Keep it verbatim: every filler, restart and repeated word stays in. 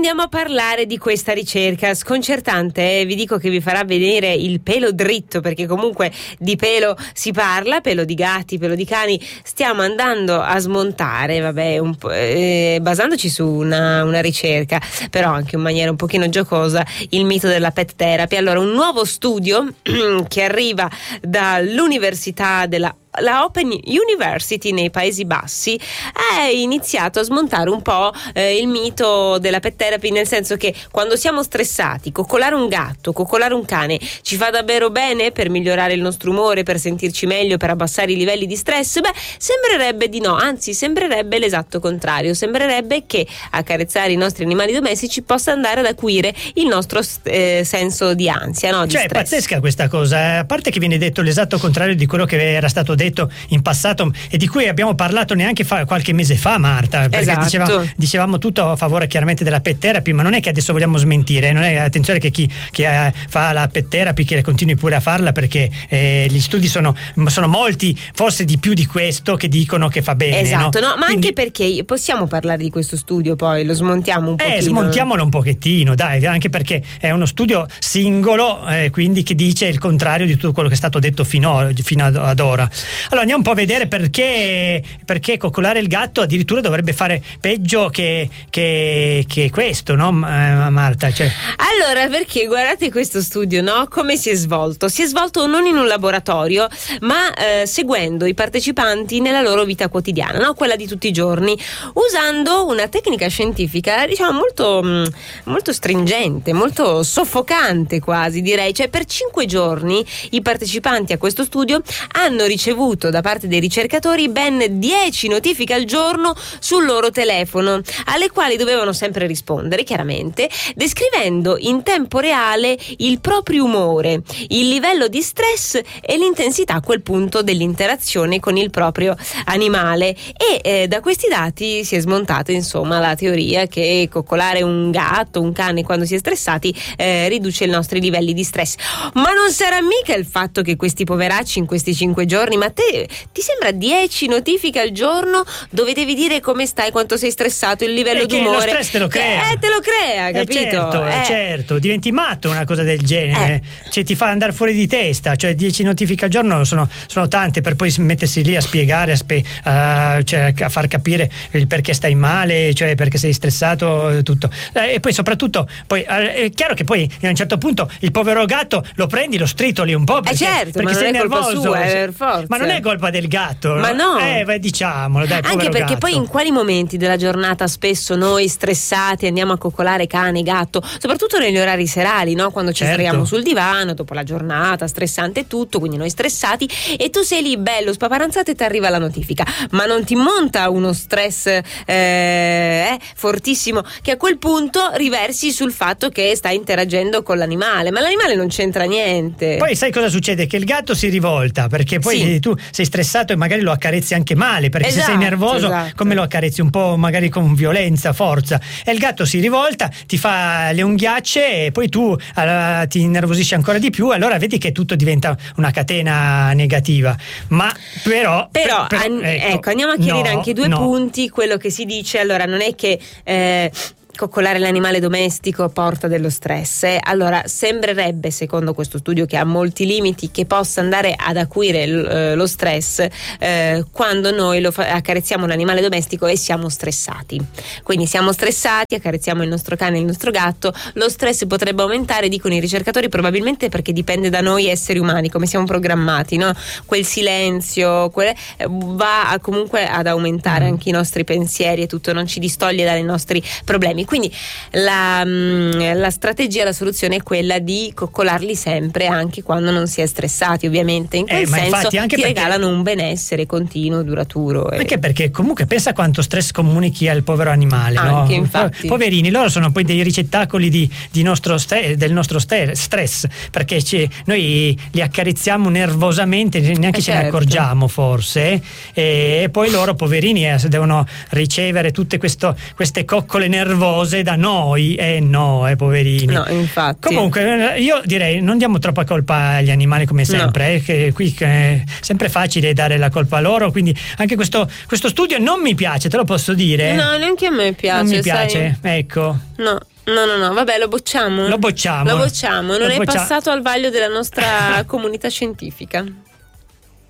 andiamo a parlare di questa ricerca sconcertante, eh? Vi dico che vi farà venire il pelo dritto, perché comunque di pelo si parla, pelo di gatti, pelo di cani. Stiamo andando a smontare, vabbè, un po', eh, basandoci su una, una ricerca, però anche in maniera un pochino giocosa, il mito della pet therapy. Allora, un nuovo studio che arriva dall'università della la Open University nei Paesi Bassi ha iniziato a smontare un po' eh, il mito della pet therapy, nel senso che quando siamo stressati, coccolare un gatto, coccolare un cane ci fa davvero bene per migliorare il nostro umore, per sentirci meglio, per abbassare i livelli di stress? Beh, sembrerebbe di no, anzi sembrerebbe l'esatto contrario. Sembrerebbe che accarezzare i nostri animali domestici possa andare ad acuire il nostro eh, senso di ansia, no? Di cioè stress. È pazzesca questa cosa, a parte che viene detto l'esatto contrario di quello che era stato detto detto in passato e di cui abbiamo parlato neanche fa, qualche mese fa, Marta, perché esatto. dicevamo, dicevavamo tutto a favore chiaramente della pet therapy, ma non è che adesso vogliamo smentire, non è, attenzione che chi, chi eh, fa la pet therapy che continui pure a farla, perché eh, gli studi sono, sono molti, forse di più di questo, che dicono che fa bene, esatto, no? no? Ma quindi, anche perché possiamo parlare di questo studio, poi lo smontiamo un pochino. Eh, smontiamolo un pochettino, dai, anche perché è uno studio singolo, eh, quindi che dice il contrario di tutto quello che è stato detto fino, fino ad, ad ora. Allora andiamo un po' a vedere perché, perché coccolare il gatto addirittura dovrebbe fare peggio che, che, che questo, no Marta? Cioè... Allora, perché guardate questo studio, no? Come si è svolto? Si è svolto non in un laboratorio, ma eh, seguendo i partecipanti nella loro vita quotidiana, no? Quella di tutti i giorni, usando una tecnica scientifica, diciamo, molto, molto stringente, molto soffocante quasi, direi. Cioè, per cinque giorni i partecipanti a questo studio hanno ricevuto da parte dei ricercatori ben dieci notifiche al giorno sul loro telefono, alle quali dovevano sempre rispondere, chiaramente, descrivendo in tempo reale il proprio umore, il livello di stress e l'intensità a quel punto dell'interazione con il proprio animale. E eh, da questi dati si è smontata, insomma, la teoria che coccolare un gatto, un cane quando si è stressati eh, riduce i nostri livelli di stress. Ma non sarà mica il fatto che questi poveracci in questi cinque giorni, ma te ti sembra dieci notifiche al giorno dove devi dire come stai, quanto sei stressato, il livello d'umore? Lo stress te lo crea. Eh, te lo crea, capito? Eh certo, eh. certo, diventi matto una cosa del genere, eh. Cioè ti fa andare fuori di testa, cioè dieci notifiche al giorno sono, sono tante, per poi mettersi lì a spiegare, a, spe, uh, cioè, a far capire il perché stai male, cioè perché sei stressato, tutto. Eh, e poi soprattutto, poi, eh, è chiaro che poi a un certo punto il povero gatto lo prendi, lo stritoli un po' perché, eh certo, perché ma sei non è nervoso. Colpa sua, per forza. Ma non è colpa del gatto, ma no, eh, beh, diciamolo, dai, anche perché gatto. Poi in quali momenti della giornata spesso noi stressati andiamo a coccolare cane, gatto, soprattutto negli orari serali, no? Quando ci certo. sdraiamo sul divano dopo la giornata stressante e tutto, quindi noi stressati, e tu sei lì bello spaparanzato e ti arriva la notifica, ma non ti monta uno stress eh, eh, fortissimo che a quel punto riversi sul fatto che stai interagendo con l'animale, ma l'animale non c'entra niente. Poi sai cosa succede? Che il gatto si rivolta, perché poi sì. tu sei stressato e magari lo accarezzi anche male, perché esatto, se sei nervoso esatto. come lo accarezzi? Un po' magari con violenza, forza, e il gatto si rivolta, ti fa le unghiacce e poi tu allora, ti innervosisci ancora di più, allora vedi che tutto diventa una catena negativa. Ma però però, per, per, an- ecco, ecco andiamo a chiarire no, anche due no. punti. Quello che si dice, allora, non è che eh, coccolare l'animale domestico porta dello stress, eh? Allora sembrerebbe, secondo questo studio che ha molti limiti, che possa andare ad acuire l- eh, lo stress eh, quando noi lo fa- accarezziamo un animale domestico e siamo stressati. Quindi siamo stressati, accarezziamo il nostro cane, il nostro gatto, lo stress potrebbe aumentare, dicono i ricercatori, probabilmente perché dipende da noi esseri umani, come siamo programmati, no? Quel silenzio quel, eh, va a, comunque ad aumentare anche i nostri pensieri e tutto, non ci distoglie dai nostri problemi. Quindi la, la strategia, la soluzione è quella di coccolarli sempre, anche quando non si è stressati, ovviamente. In quel eh, senso infatti, anche ti perché, regalano un benessere continuo, duraturo. Anche perché comunque pensa quanto stress comunichi al povero animale, anche, no? infatti. Poverini, loro sono poi dei ricettacoli di, di nostro st- del nostro st- stress, perché ci, noi li accarezziamo nervosamente, neanche eh ce certo. ne accorgiamo forse, e, e poi loro poverini eh, devono ricevere tutte questo, queste coccole nervose da noi, eh no, eh poverini. No, infatti. Comunque io direi non diamo troppa colpa agli animali come sempre, no. eh, che qui è sempre facile dare la colpa a loro, quindi anche questo, questo studio non mi piace, te lo posso dire. No, neanche a me piace. Non mi piace, sai? ecco. No. No, no, no, vabbè, lo bocciamo. Lo bocciamo. Lo bocciamo, non Lo è boccia- passato al vaglio della nostra comunità scientifica.